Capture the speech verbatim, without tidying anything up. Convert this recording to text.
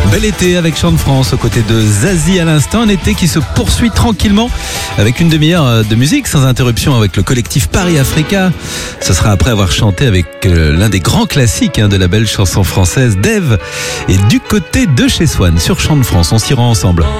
Bel été avec Chant de France aux côtés de Zazie à l'instant. Un été qui se poursuit tranquillement avec une demi-heure de musique sans interruption avec le collectif Paris Africa. Ce sera après avoir chanté avec l'un des grands classiques de la belle chanson française, Dave. Et du côté de chez Swan sur Chant de France, on s'y rend ensemble.